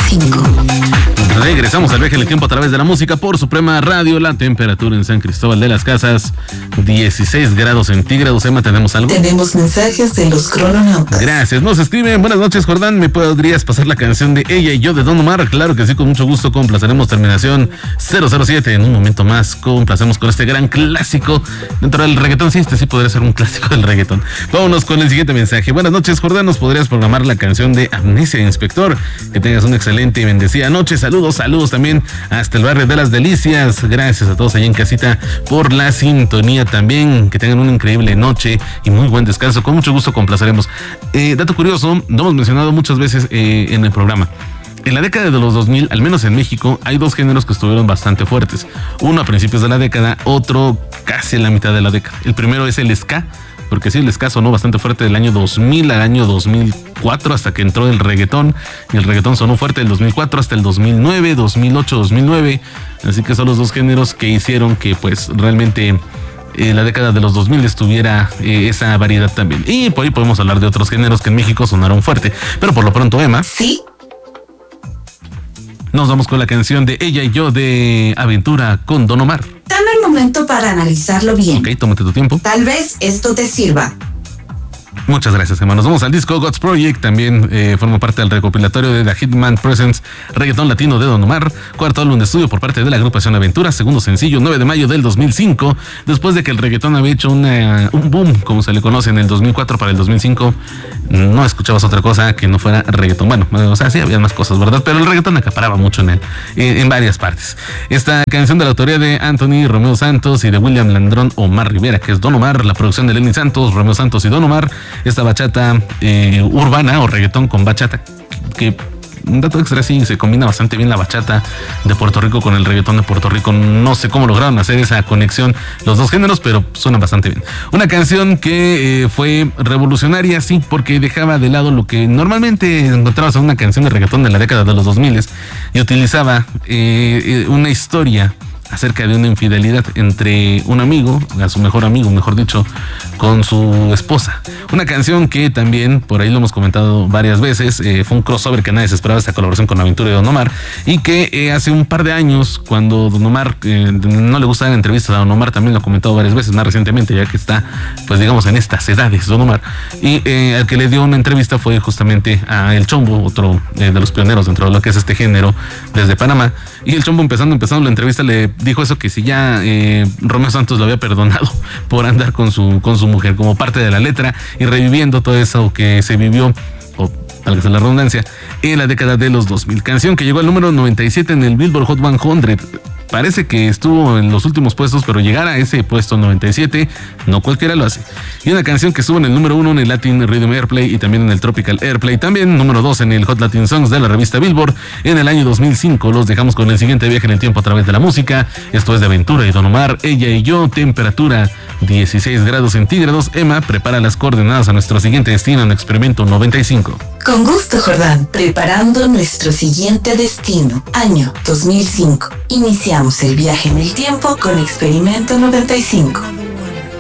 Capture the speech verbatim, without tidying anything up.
cinco. Regresamos al viaje en el tiempo a través de la música por Suprema Radio. La temperatura en San Cristóbal de las Casas, dieciséis grados centígrados. Emma, ¿tenemos algo? Tenemos mensajes de los crononautas. Gracias. Nos escriben: buenas noches, Jordán. ¿Me podrías pasar la canción de Ella y Yo de Don Omar? Claro que sí, con mucho gusto. Complaceremos terminación cero cero siete. En un momento más complacemos con este gran clásico dentro del reggaetón. Sí, este sí podría ser un clásico del reggaetón. Vámonos con el siguiente mensaje. Buenas noches, Jordán. ¿Nos podrías programar la canción de Amnesia, Inspector? Que tengas una excelente y bendecida noche. Saludos. Saludos también hasta el barrio de Las Delicias. Gracias a todos allá en casita por la sintonía también. Que tengan una increíble noche y muy buen descanso. Con mucho gusto complaceremos. Eh, dato curioso, lo hemos mencionado muchas veces eh, en el programa. En la década de los dos mil, al menos en México, hay dos géneros que estuvieron bastante fuertes. Uno a principios de la década, otro casi en la mitad de la década. El primero es el ska, porque sí, el ska sonó bastante fuerte del año dos mil al año dos mil cuatro, hasta que entró el reggaetón, y el reggaetón sonó fuerte del dos mil cuatro hasta el dos mil nueve, dos mil ocho, dos mil nueve, así que son los dos géneros que hicieron que pues realmente en la década de los dos mil estuviera eh, esa variedad también. Y por ahí podemos hablar de otros géneros que en México sonaron fuerte, pero por lo pronto, Emma, sí, nos vamos con la canción de Ella y Yo de Aventura con Don Omar. Dame el momento para analizarlo bien. Ok, tómate tu tiempo. Tal vez esto te sirva. Muchas gracias, hermanos. Vamos al disco God's Project. También eh, forma parte del recopilatorio de The Hitman Presents Reggaetón Latino de Don Omar. Cuarto álbum de estudio por parte de la agrupación Aventura. Segundo sencillo, nueve de mayo del dos mil cinco. Después de que el reggaetón había hecho una, un boom, como se le conoce, en el dos mil cuatro para el dos mil cinco, no escuchabas otra cosa que no fuera reggaetón. Bueno, o sea, sí había más cosas, ¿verdad? Pero el reggaetón acaparaba mucho en, él, en, en varias partes. Esta canción de la autoría de Anthony Romeo Santos y de William Landrón Omar Rivera, que es Don Omar. La producción de Lenny Santos, Romeo Santos y Don Omar. Esta bachata eh, urbana o reggaetón con bachata, que un dato extra, sí, se combina bastante bien la bachata de Puerto Rico con el reggaetón de Puerto Rico. No sé cómo lograron hacer esa conexión los dos géneros, pero suena bastante bien. Una canción que eh, fue revolucionaria, sí, porque dejaba de lado lo que normalmente encontrabas en una canción de reggaetón de la década de los dos mil y utilizaba eh, una historia acerca de una infidelidad entre un amigo, a su mejor amigo, mejor dicho, con su esposa. Una canción que también, por ahí lo hemos comentado varias veces, eh, fue un crossover que nadie se esperaba, esta colaboración con Aventura y Don Omar, y que eh, hace un par de años, cuando Don Omar, eh, no le gustaban entrevistas a Don Omar, también lo ha comentado varias veces, más recientemente, ya que está, pues digamos, en estas edades, Don Omar, y eh, al que le dio una entrevista fue justamente a El Chombo, otro eh, de los pioneros dentro de lo que es este género, desde Panamá, y El Chombo empezando, empezando la entrevista le dijo eso, que si ya eh, Romeo Santos lo había perdonado por andar con su, con su mujer, como parte de la letra y reviviendo todo eso que se vivió, o tal vez la redundancia, en la década de los dos mil. Canción que llegó al número noventa y siete en el Billboard Hot cien. Parece que estuvo en los últimos puestos, pero llegar a ese puesto noventa y siete, no cualquiera lo hace. Y una canción que estuvo en el número uno en el Latin Rhythm Airplay y también en el Tropical Airplay, también número dos en el Hot Latin Songs de la revista Billboard en el año dos mil cinco. Los dejamos con el siguiente viaje en el tiempo a través de la música. Esto es de Aventura y Don Omar, Ella y Yo, temperatura dieciséis grados centígrados. Emma, prepara las coordenadas a nuestro siguiente destino en Experimento noventa y cinco. Con gusto, Jordán. Preparando nuestro siguiente destino, año dos mil cinco. Iniciamos el viaje en el tiempo con Experimento noventa y cinco.